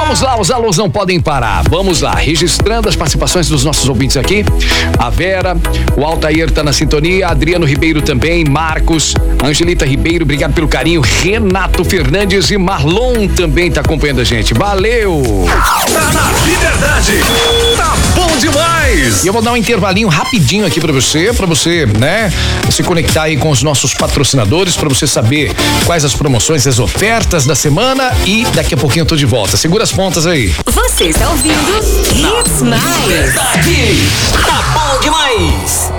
Vamos lá, os alôs não podem parar. Vamos lá, registrando as participações dos nossos ouvintes aqui. A Vera, o Altair tá na sintonia, Adriano Ribeiro também, Marcos, Angelita Ribeiro, obrigado pelo carinho, Renato Fernandes e Marlon também tá acompanhando a gente. Valeu! Tá na Liberdade, tá bom demais! E eu vou dar um intervalinho rapidinho aqui pra você, né, se conectar aí com os nossos patrocinadores, pra você saber quais as promoções, as ofertas da semana, e daqui a pouquinho eu tô de volta. Segura as pontas aí. Você está ouvindo Hits Mais. Verdade, tá bom demais!